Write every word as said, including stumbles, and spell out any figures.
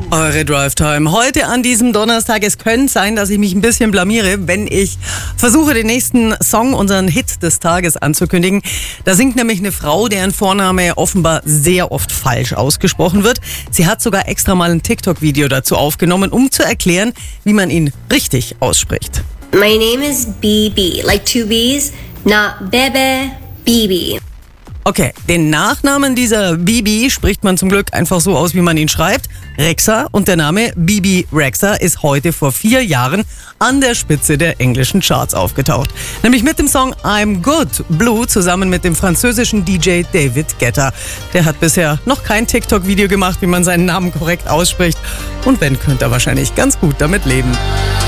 Eure Drive Time. Heute an diesem Donnerstag. Es könnte sein, dass ich mich ein bisschen blamiere, wenn ich versuche, den nächsten Song, unseren Hit des Tages anzukündigen. Da singt nämlich eine Frau, deren Vorname offenbar sehr oft falsch ausgesprochen wird. Sie hat sogar extra mal ein TikTok-Video dazu aufgenommen, um zu erklären, wie man ihn richtig ausspricht. My name is B B, like two B's, not Bebe, B B. Okay, den Nachnamen dieser Bibi spricht man zum Glück einfach so aus, wie man ihn schreibt. Rexa, und der Name Bibi Rexa ist heute vor vier Jahren an der Spitze der englischen Charts aufgetaucht. Nämlich mit dem Song I'm Good Blue zusammen mit dem französischen D J David Guetta. Der hat bisher noch kein TikTok-Video gemacht, wie man seinen Namen korrekt ausspricht. Und wenn, könnte er wahrscheinlich ganz gut damit leben.